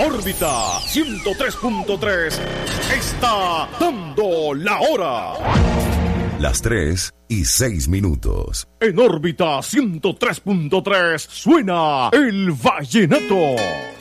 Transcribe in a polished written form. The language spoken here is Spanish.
Órbita 103.3 está dando la hora. Las 3:06. En órbita 103.3 suena el vallenato.